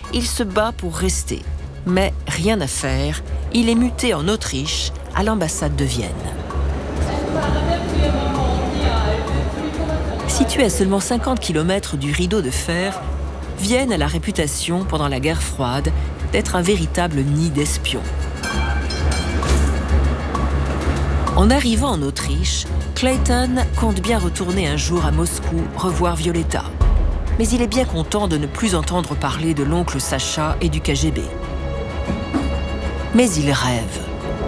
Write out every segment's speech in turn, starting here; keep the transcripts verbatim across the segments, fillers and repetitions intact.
il se bat pour rester. Mais rien à faire, il est muté en Autriche, à l'ambassade de Vienne. Située à seulement cinquante kilomètres du rideau de fer, Vienne a la réputation, pendant la guerre froide, d'être un véritable nid d'espions. En arrivant en Autriche, Clayton compte bien retourner un jour à Moscou revoir Violetta. Mais il est bien content de ne plus entendre parler de l'oncle Sacha et du K G B. Mais il rêve.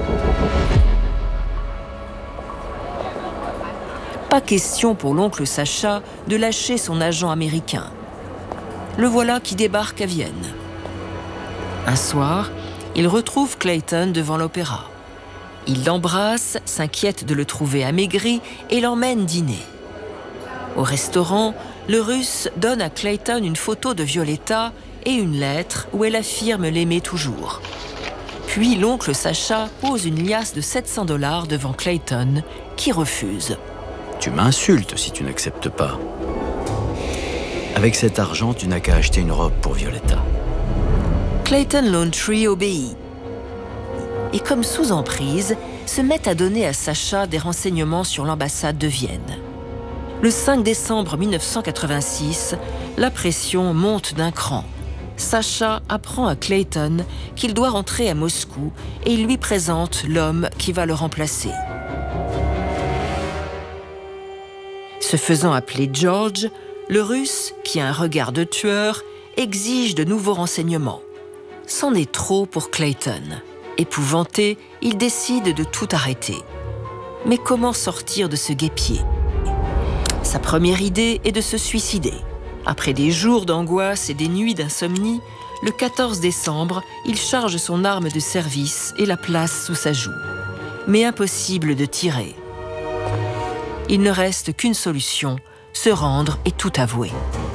Pas question pour l'oncle Sacha de lâcher son agent américain. Le voilà qui débarque à Vienne. Un soir, il retrouve Clayton devant l'opéra. Il l'embrasse, s'inquiète de le trouver amaigri et l'emmène dîner. Au restaurant, le Russe donne à Clayton une photo de Violetta et une lettre où elle affirme l'aimer toujours. Puis l'oncle Sacha pose une liasse de sept cents dollars devant Clayton, qui refuse. Tu m'insultes si tu n'acceptes pas. Avec cet argent, tu n'as qu'à acheter une robe pour Violetta. Clayton Laundrie obéit. Et comme sous emprise, se met à donner à Sacha des renseignements sur l'ambassade de Vienne. Le cinq décembre mille neuf cent quatre-vingt-six, la pression monte d'un cran. Sacha apprend à Clayton qu'il doit rentrer à Moscou et il lui présente l'homme qui va le remplacer. Se faisant appeler George, le Russe, qui a un regard de tueur, exige de nouveaux renseignements. C'en est trop pour Clayton. Épouvanté, il décide de tout arrêter. Mais comment sortir de ce guêpier ? Sa première idée est de se suicider. Après des jours d'angoisse et des nuits d'insomnie, le quatorze décembre, il charge son arme de service et la place sous sa joue. Mais impossible de tirer. Il ne reste qu'une solution, se rendre et tout avouer.